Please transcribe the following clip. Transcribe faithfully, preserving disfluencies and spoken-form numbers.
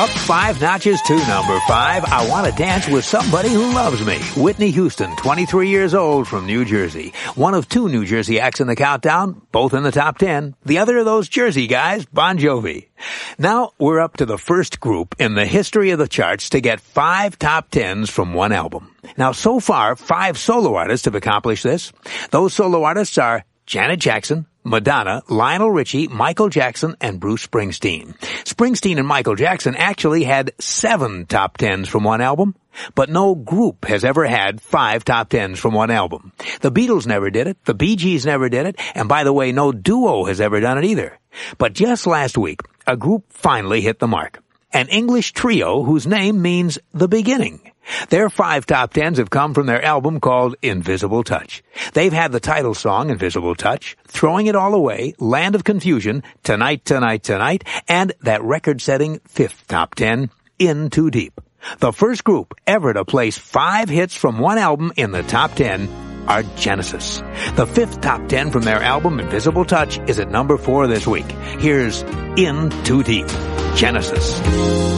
Up five notches to number five. I Want to Dance with Somebody Who Loves Me. Whitney Houston, twenty-three years old, from New Jersey. One of two New Jersey acts in the countdown, both in the top ten. The other of those Jersey guys, Bon Jovi. Now we're up to the first group in the history of the charts to get five top tens from one album. Now, so far, five solo artists have accomplished this. Those solo artists are Janet Jackson, Madonna, Lionel Richie, Michael Jackson, and Bruce Springsteen. Springsteen and Michael Jackson actually had seven top tens from one album, but no group has ever had five top tens from one album. The Beatles never did it, the Bee Gees never did it, and by the way, no duo has ever done it either. But just last week, a group finally hit the mark. An English trio whose name means the beginning. Their five top tens have come from their album called Invisible Touch. They've had the title song, Invisible Touch, Throwing It All Away, Land of Confusion, Tonight, Tonight, Tonight, and that record-setting fifth top ten, In Too Deep. The first group ever to place five hits from one album in the top ten are Genesis. The fifth top ten from their album, Invisible Touch, is at number four this week. Here's In Too Deep, Genesis.